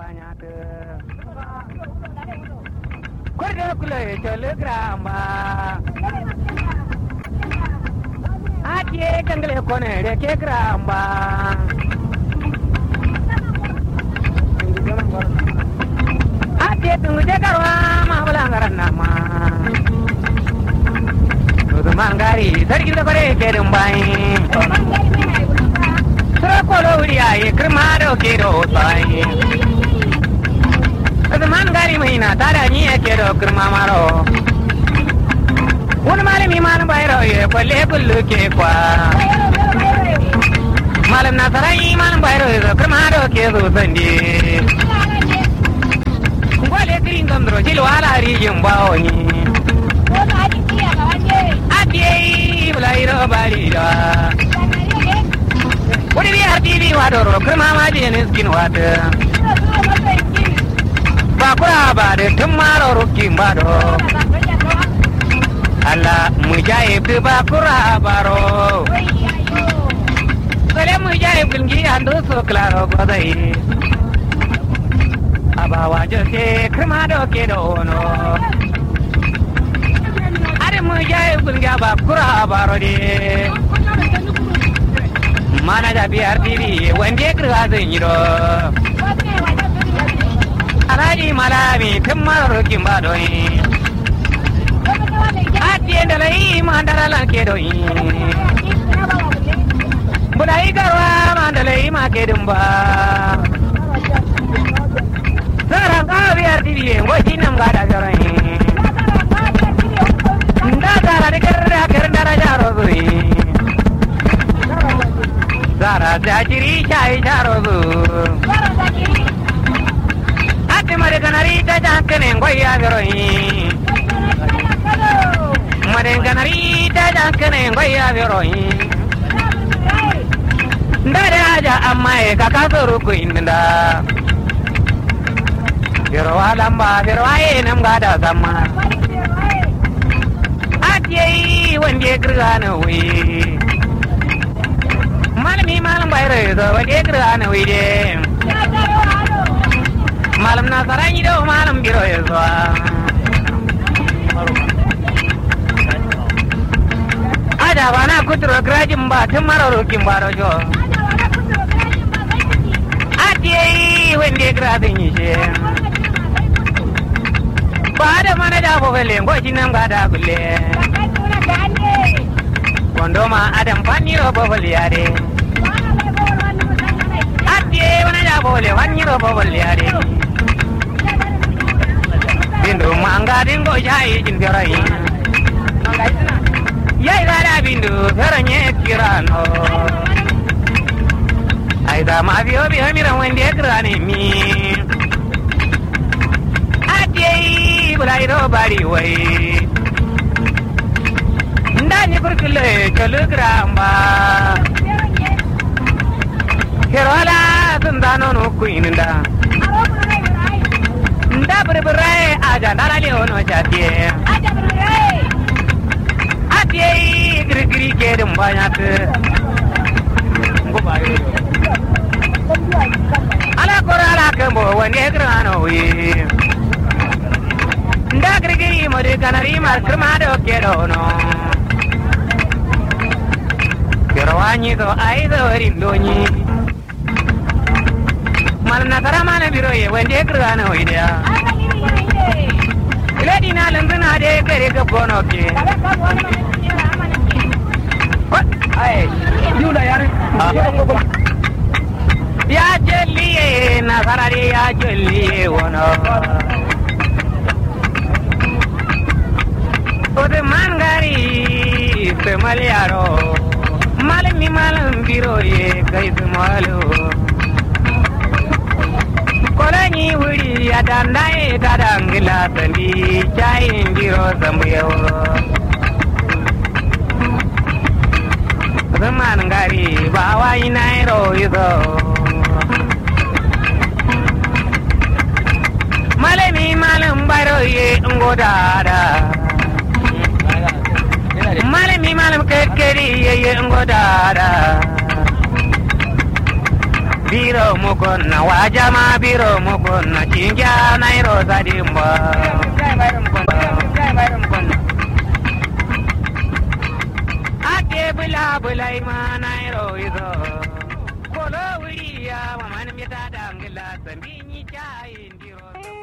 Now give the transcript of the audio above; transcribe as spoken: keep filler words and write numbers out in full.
banyak Korda kule telegrama Ati kangle kone de ke gramba Ati tungu de karwa ma balangara nama Tudu mangari sargil kore ke rumbai Sura kolo uriya ikrimaro ke ro sai Tudu mangari mahina tara ni ke ro kirmamaro Un malam iman bayro ye palle kullu ke kwa Malam nasara iman bayro ye kirmaro ke zo sandi Ngole kirin gandro jilwala ri jumbaoni Ati bulairo balira Wadi bi arti bi wadoro kirmama jenis kin wada Bakura bade tumaro rukim bado Allah mujahid bakura baro Sele mujahid gilgi andu so claro godai Abawa jose kremado kedono Are mujahid gilgi bakura baro de Mana da biar diri wende krado nyiro Alaji malami tumaro kimbado Atiendalai mandala kedoi Bulai garwa mandalai makedumba Sarang kawi artiye wajinam gada garai Ndagara dikerra kerndara jarozui Zara jajiri chai jarozu Ati mare kanarita jankene ngoya garoi Marenganarita jankane ngoya veroi Ndare aja amae kakasuru kuinda Vero alamba vero ae nam gada sama Ati wende krana wi Malami malam bayre do wende krana wi de Malam nasarani do malam biro yeso Ada wana kutro grajim ba tumaro kimbaro jo Ati wende gradin yishe Bada mana da bovele ngoji nam gada gulle Kondoma adam paniro bovele yare Ati wana da bovele waniro bovele yare Bindu manga dingo jai jingarai Yai gara bindu feranye kirano Aida mavio bihamira wende krani mi Ati bulairo bari wai Ndani kurkule kalugramba Kerola sundano no kuinda Nda berberai aja nara leono jati Aja berberai Ati giri-giri kedem banyak Ala korala kembo wende krano wi Nda giri-giri mode kanari mar kremado kedono Kerwanyi to aido rindonyi Malna taramana biro ye wende krano wi dia Lady na lenduna de kere ke bono ke Ay, yula yare. Ya jelliye na sarari ya jelliye wono. Ode mangari se maliaro. Malam ni malam biro ye kai semalu. Kolani wuri ya dandai tadangila tandi chai biro sambuyo. Zaman ngari bawa inairo ido Malami malam baro ye ngodada Malami malam kekeri ye ngodada biro mukunna wajama biro mukunna cingya nairo sadimba ake bula bulai ma nairo izo kolo wuriya maman mita dangila sambinyi chayin diro